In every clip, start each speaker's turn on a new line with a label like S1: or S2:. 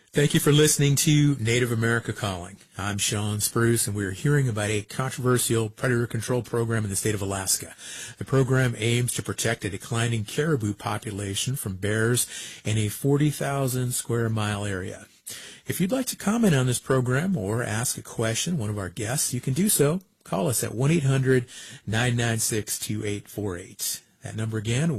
S1: Thank you for listening to Native America Calling. I'm Sean Spruce, and we're hearing about a controversial predator control program in the state of Alaska. The program aims to protect a declining caribou population from bears in a 40,000 square mile area. If you'd like to comment on this program or ask a question, one of our guests, you can do so. Call us at 1-800-996-2848. That number again,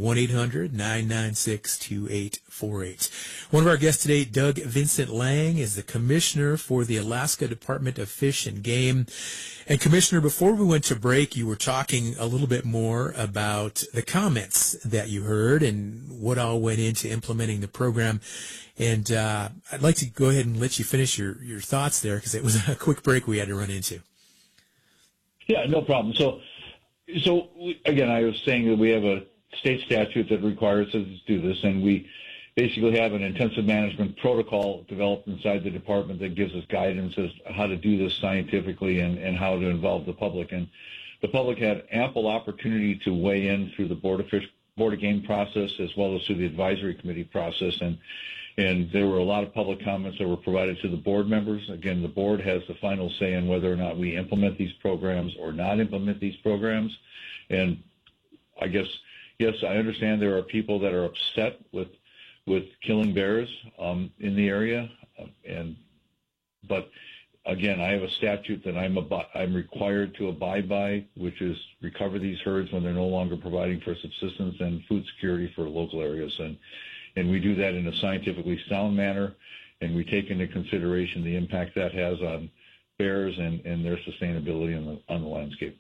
S1: 1-800-996-2848. One of our guests today, Doug Vincent Lang, is the Commissioner for the Alaska Department of Fish and Game. And Commissioner, before we went to break, you were talking a little bit more about the comments that you heard and what all went into implementing the program. And I'd like to go ahead and let you finish your thoughts there, because it was a quick break we had to run into.
S2: Yeah, no problem. So again, I was saying that we have a state statute that requires us to do this, and we basically have an intensive management protocol developed inside the department that gives us guidance as to how to do this scientifically and how to involve the public. And the public had ample opportunity to weigh in through the Board of Game process, as well as through the advisory committee process. And there were a lot of public comments that were provided to the board members. Again, the board has the final say on whether or not we implement these programs or not implement these programs. And I guess, yes, I understand there are people that are upset with killing bears in the area. But again, I have a statute that I'm required to abide by, which is recover these herds when they're no longer providing for subsistence and food security for local areas. And we do that in a scientifically sound manner, and we take into consideration the impact that has on bears and their sustainability on the landscape.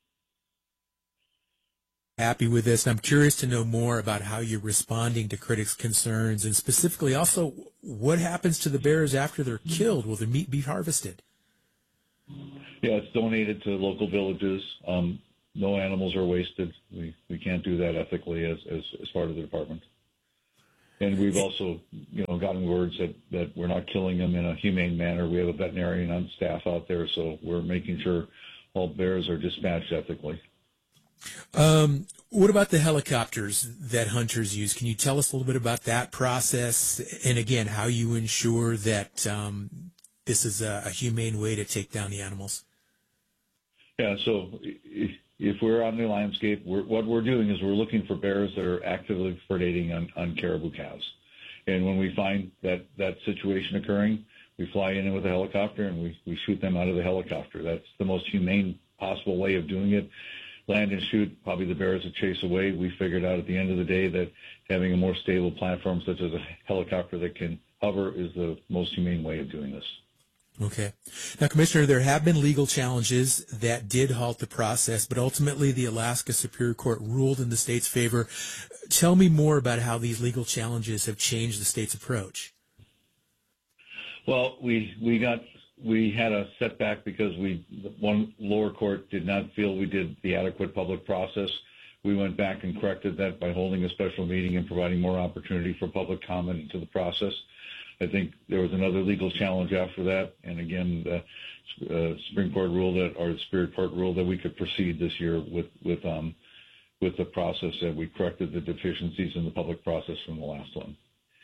S1: Happy with this. I'm curious to know more about how you're responding to critics' concerns, and specifically also what happens to the bears after they're killed. Will the meat be harvested?
S2: Yeah, it's donated to local villages. No animals are wasted. We can't do that ethically as part of the department. And we've also, gotten words that we're not killing them in a humane manner. We have a veterinarian on staff out there, so we're making sure all bears are dispatched ethically.
S1: What about the helicopters that hunters use? Can you tell us a little bit about that process? And again, how you ensure that this is a humane way to take down the animals? Yeah,
S2: so if we're on the landscape, what we're doing is we're looking for bears that are actively predating on caribou calves. And when we find that situation occurring, we fly in with a helicopter and we shoot them out of the helicopter. That's the most humane possible way of doing it. Land and shoot, probably the bears that chase away. We figured out at the end of the day that having a more stable platform such as a helicopter that can hover is the most humane way of doing this.
S1: Okay. Now, Commissioner, there have been legal challenges that did halt the process, but ultimately the Alaska Superior Court ruled in the state's favor. Tell me more about how these legal challenges have changed the state's approach.
S2: Well, we had a setback because one lower court did not feel we did the adequate public process. We went back and corrected that by holding a special meeting and providing more opportunity for public comment into the process. I think there was another legal challenge after that, and again, the Supreme Court ruled or the Superior Court ruled that we could proceed this year with the process, and we corrected the deficiencies in the public process from the last one.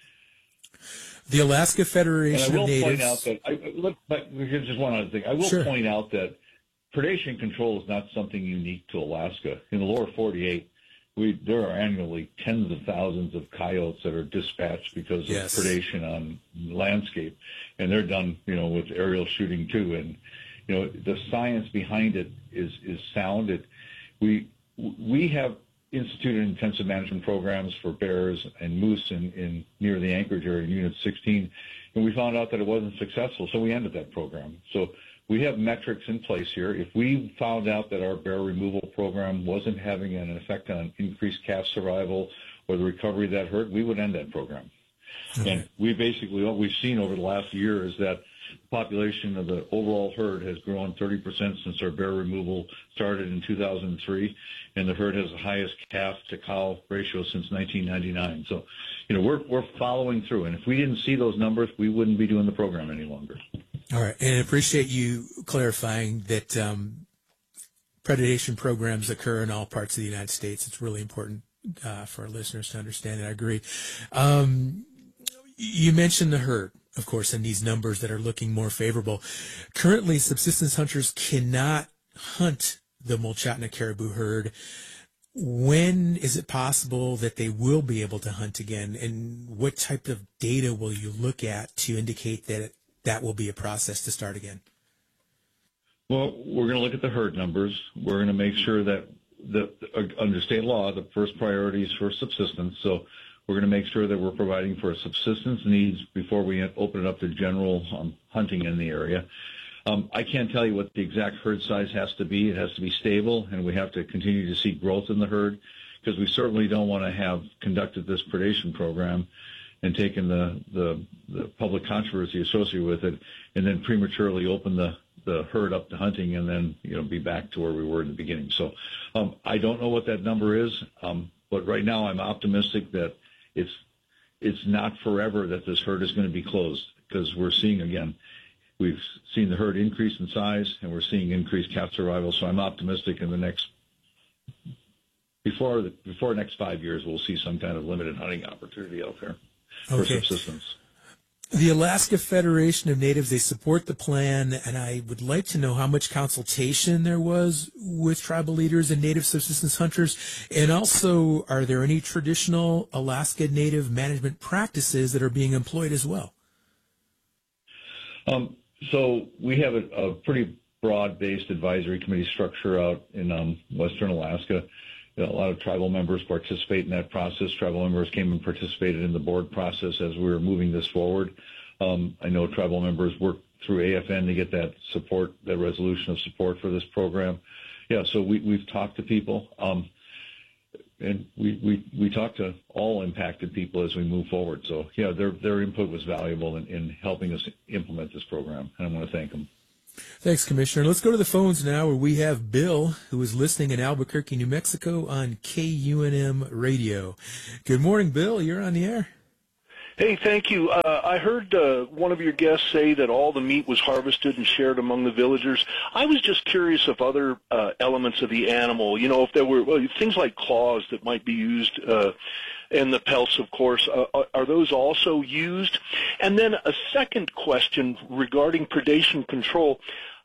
S1: The Alaska Federation of Natives.
S2: Just one other thing. I will point out that predation control is not something unique to Alaska. In the lower 48, there are annually tens of thousands of coyotes that are dispatched because of predation on landscape, and they're done, with aerial shooting too. And the science behind it is sound. We have instituted intensive management programs for bears and moose in near the Anchorage area, Unit 16, and we found out that it wasn't successful, so we ended that program. So we have metrics in place here. If we found out that our bear removal program wasn't having an effect on increased calf survival or the recovery of that herd, we would end that program. Okay. And what we've seen over the last year is that the population of the overall herd has grown 30% since our bear removal started in 2003, and the herd has the highest calf to cow ratio since 1999. So, we're following through, and if we didn't see those numbers, we wouldn't be doing the program any longer.
S1: All right, and I appreciate you clarifying that predation programs occur in all parts of the United States. It's really important for our listeners to understand that. I agree. You mentioned the herd, of course, in these numbers that are looking more favorable. Currently, subsistence hunters cannot hunt the Mulchatna caribou herd. When is it possible that they will be able to hunt again? And what type of data will you look at to indicate that that will be a process to start again?
S2: Well, we're going to look at the herd numbers. We're going to make sure that under state law, the first priority is for subsistence. So we're going to make sure that we're providing for subsistence needs before we open it up to general hunting in the area. I can't tell you what the exact herd size has to be. It has to be stable, and we have to continue to see growth in the herd, because we certainly don't want to have conducted this predation program and taken the public controversy associated with it and then prematurely open the herd up to hunting and then be back to where we were in the beginning. So I don't know what that number is, but right now I'm optimistic that it's not forever that this herd is going to be closed, because we're seeing, again, we've seen the herd increase in size, and we're seeing increased calf survival. So I'm optimistic in the next, before the next 5 years, we'll see some kind of limited hunting opportunity out there for subsistence.
S1: The Alaska Federation of Natives, they support the plan, and I would like to know how much consultation there was with tribal leaders and native subsistence hunters. And also, are there any traditional Alaska Native management practices that are being employed as well?
S2: So we have a pretty broad-based advisory committee structure out in Western Alaska. A lot of tribal members participate in that process. Tribal members came and participated in the board process as we were moving this forward. I know tribal members worked through AFN to get that support, that resolution of support for this program. Yeah, so we've talked to people, and we talk to all impacted people as we move forward. So, yeah, their input was valuable in helping us implement this program, and I want to thank them.
S1: Thanks, Commissioner. Let's go to the phones now, where we have Bill, who is listening in Albuquerque, New Mexico on KUNM Radio. Good morning, Bill. You're on the air.
S3: Hey, thank you. I heard one of your guests say that all the meat was harvested and shared among the villagers. I was just curious of other elements of the animal, if there were things like claws that might be used, and the pelts, of course. Are those also used? And then a second question regarding predation control.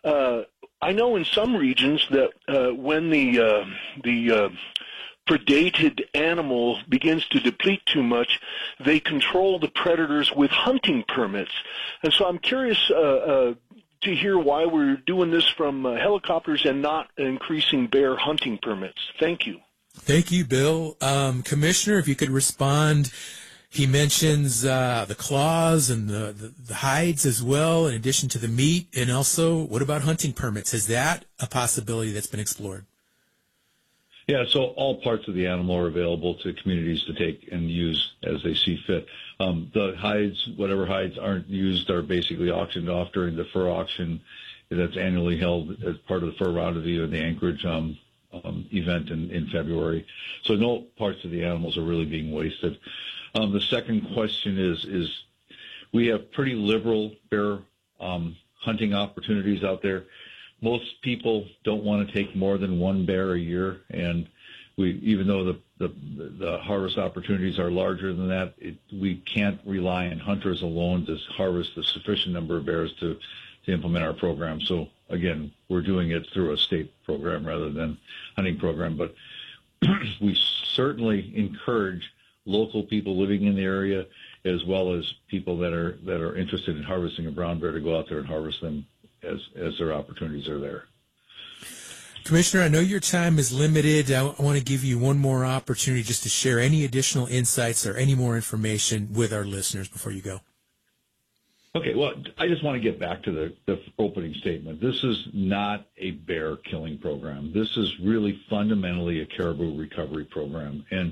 S3: I know in some regions that when the predated animal begins to deplete too much, they control the predators with hunting permits. And so I'm curious to hear why we're doing this from helicopters and not increasing bear hunting permits. Thank you.
S1: Thank you, Bill. Commissioner, if you could respond. He mentions the claws and the hides as well, in addition to the meat. And also, what about hunting permits? Is that a possibility that's been explored?
S2: Yeah, so all parts of the animal are available to communities to take and use as they see fit. The hides, whatever hides aren't used, are basically auctioned off during the fur auction that's annually held as part of the Fur Rendezvous and the Anchorage event in February. So no parts of the animals are really being wasted. The second question is we have pretty liberal bear hunting opportunities out there. Most people don't want to take more than one bear a year, and even though the harvest opportunities are larger than that, we can't rely on hunters alone to harvest a sufficient number of bears to implement our program. So again, we're doing it through a state program rather than hunting program, but we certainly encourage local people living in the area, as well as people that are interested in harvesting a brown bear, to go out there and harvest them as their opportunities are there.
S1: Commissioner, I know your time is limited. I want to give you one more opportunity just to share any additional insights or any more information with our listeners before you go.
S2: Okay, well, I just want to get back to the opening statement. This is not a bear killing program. This is really fundamentally a caribou recovery program. And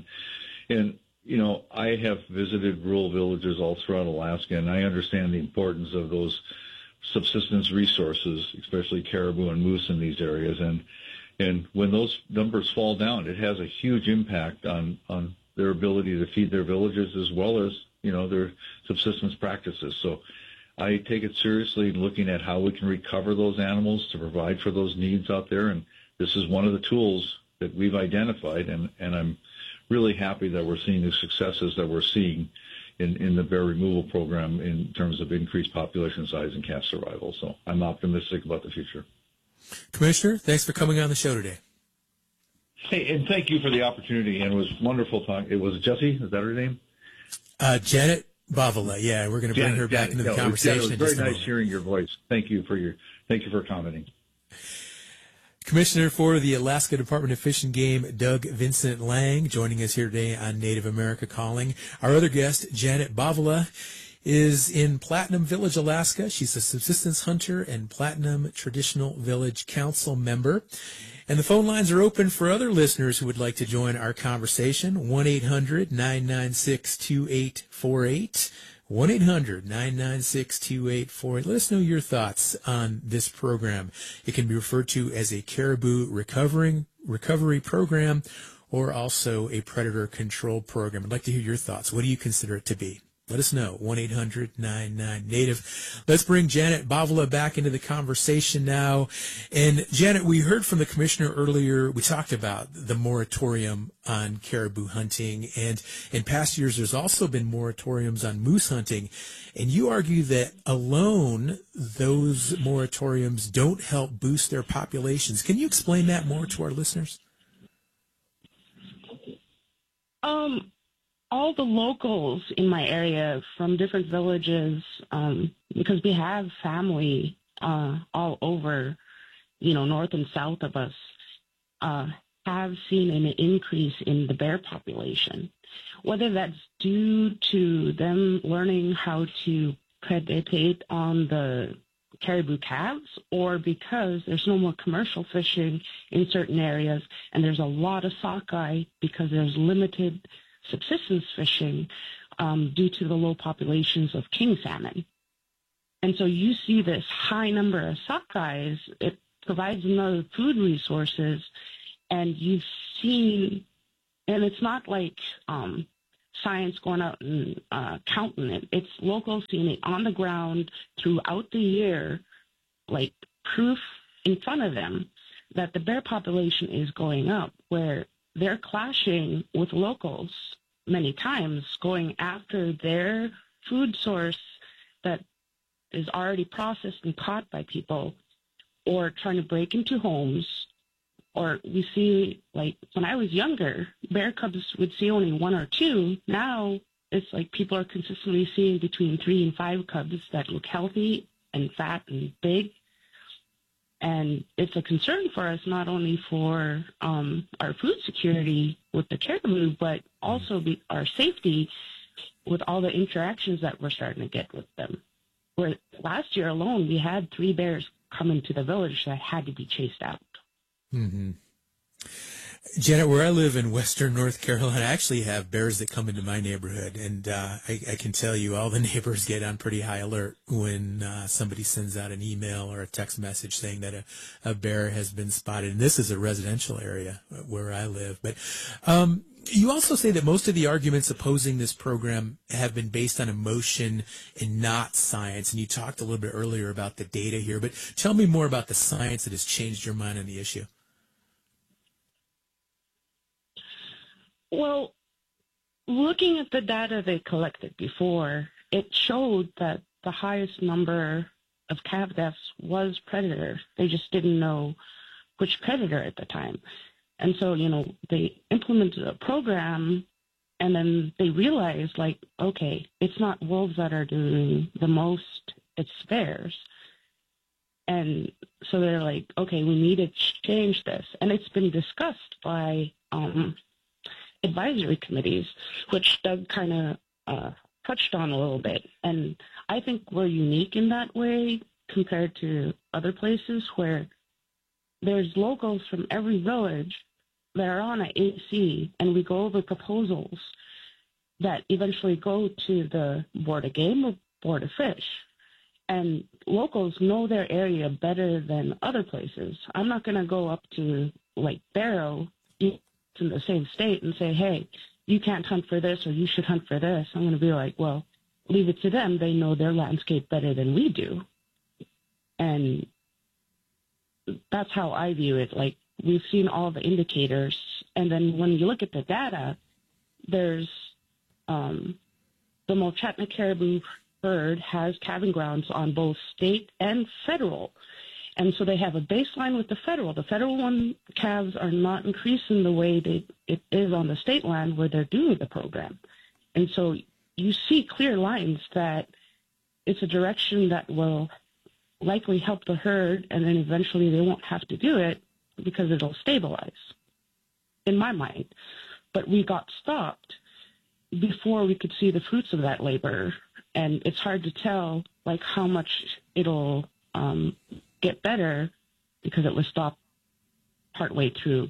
S2: I have visited rural villages all throughout Alaska, and I understand the importance of those subsistence resources, especially caribou and moose in these areas. And when those numbers fall down, it has a huge impact on their ability to feed their villages, as well as, their subsistence practices. So I take it seriously in looking at how we can recover those animals to provide for those needs out there. And this is one of the tools that we've identified. And I'm really happy that we're seeing the successes that we're seeing in the bear removal program in terms of increased population size and calf survival. So I'm optimistic about the future.
S1: Commissioner, thanks for coming on the show today.
S2: Hey, and thank you for the opportunity. And it was wonderful talking. It was Jessie. Is that her name?
S1: Janet Bavila. Yeah, we're going to bring her back into the conversation.
S2: It was very nice hearing your voice. Thank you for commenting.
S1: Commissioner for the Alaska Department of Fish and Game, Doug Vincent Lang, joining us here today on Native America Calling. Our other guest, Janet Bavila, is in Platinum Village, Alaska. She's a subsistence hunter and Platinum Traditional Village Council member. And the phone lines are open for other listeners who would like to join our conversation. 1-800-996-2848. 1-800-996-2848. Let us know your thoughts on this program. It can be referred to as a caribou recovery program or also a predator control program. I'd like to hear your thoughts. What do you consider it to be? Let us know. 1-800-99-NATIVE. Let's bring Janet Bavila back into the conversation now. And Janet, we heard from the commissioner earlier. We talked about the moratorium on caribou hunting. And in past years, there's also been moratoriums on moose hunting. And you argue that alone, those moratoriums don't help boost their populations. Can you explain that more to our listeners?
S4: All the locals in my area from different villages, because we have family all over, north and south of us, have seen an increase in the bear population. Whether that's due to them learning how to predate on the caribou calves or because there's no more commercial fishing in certain areas and there's a lot of sockeye because there's limited subsistence fishing due to the low populations of king salmon. And so you see this high number of sockeyes. It provides another food resources, and you've seen, and it's not like science going out and counting it. It's locals seeing it on the ground throughout the year, like proof in front of them that the bear population is going up, where they're clashing with locals many times, going after their food source that is already processed and caught by people, or trying to break into homes. Or we see, like, when I was younger, bear cubs would see only one or two. Now it's like people are consistently seeing between 3 and 5 cubs that look healthy and fat and big. And it's a concern for us, not only for our food security with the caribou, but also our safety with all the interactions that we're starting to get with them. Where last year alone, we had 3 bears come into the village that had to be chased out.
S1: Mm-hmm. Janet, where I live in western North Carolina, I actually have bears that come into my neighborhood, and I can tell you all the neighbors get on pretty high alert when somebody sends out an email or a text message saying that a bear has been spotted. And this is a residential area where I live. But you also say that most of the arguments opposing this program have been based on emotion and not science. And you talked a little bit earlier about the data here, but tell me more about the science that has changed your mind on the issue.
S4: Well, looking at the data they collected before, it showed that the highest number of calf deaths was predator. They just didn't know which predator at the time. And so, they implemented a program, and then they realized, like, okay, it's not wolves that are doing the most, it's bears. And so they're like, okay, we need to change this. And it's been discussed by advisory committees, which Doug kind of touched on a little bit. And I think we're unique in that way compared to other places where there's locals from every village that are on an AC, and we go over proposals that eventually go to the Board of Game or Board of Fish. And locals know their area better than other places. I'm not going to go up to, like, Barrow in the same state and say, hey, you can't hunt for this or you should hunt for this. I'm going to be like, well, leave it to them. They know their landscape better than we do. And that's how I view it. Like, we've seen all the indicators. And then when you look at the data, there's the Mulchatna caribou herd has calving grounds on both state and federal. And so they have a baseline with the federal. The federal one calves are not increasing the way it is on the state land where they're doing the program. And so you see clear lines that it's a direction that will likely help the herd, and then eventually they won't have to do it because it'll stabilize, in my mind. But we got stopped before we could see the fruits of that labor, and it's hard to tell like how much it'll get better because it was stopped partway through.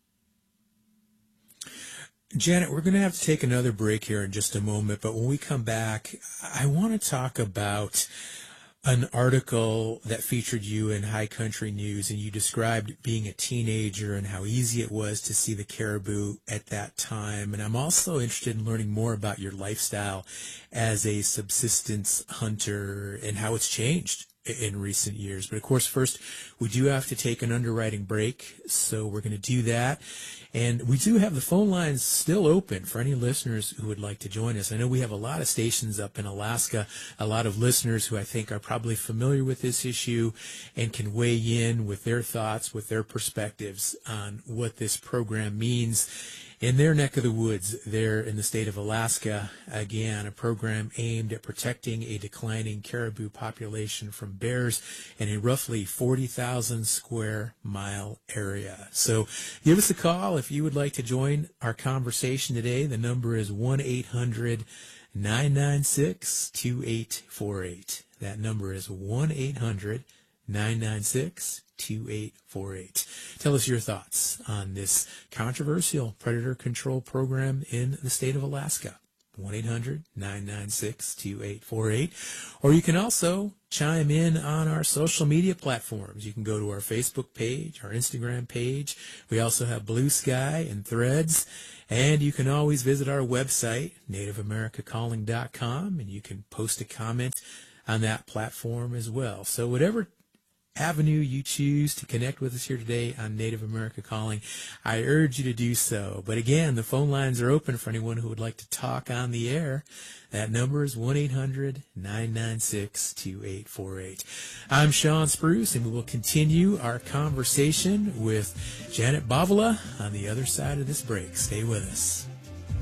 S1: Janet, we're going to have to take another break here in just a moment, but when we come back, I want to talk about an article that featured you in High Country News, and you described being a teenager and how easy it was to see the caribou at that time. And I'm also interested in learning more about your lifestyle as a subsistence hunter and how it's changed in recent years. But of course, first, we do have to take an underwriting break, so we're going to do that. And we do have the phone lines still open for any listeners who would like to join us. I know we have a lot of stations up in Alaska, a lot of listeners who I think are probably familiar with this issue and can weigh in with their thoughts, with their perspectives on what this program means in their neck of the woods there in the state of Alaska. Again, a program aimed at protecting a declining caribou population from bears in a roughly 40,000 square mile area. So give us a call if you would like to join our conversation today. The number is 1-800-996-2848. That number is 1-800-996-2848. Tell us your thoughts on this controversial predator control program in the state of Alaska. 1-800-996-2848. Or you can also chime in on our social media platforms. You can go to our Facebook page, our Instagram page. We also have Blue Sky and Threads. And you can always visit our website, NativeAmericaCalling.com, and you can post a comment on that platform as well. So whatever avenue you choose to connect with us here today on Native America Calling, I urge you to do so. But again, the phone lines are open for anyone who would like to talk on the air. That number is 1-800-996-2848. I'm Sean Spruce, and we will continue our conversation with Janet Bovala on the other side of this break. Stay with us.